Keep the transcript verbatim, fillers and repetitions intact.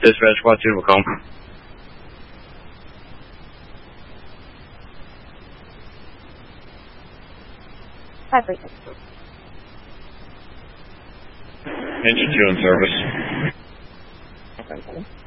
Dispatch, squad two, Macomb. five three six. Engine two in service. five seven seven.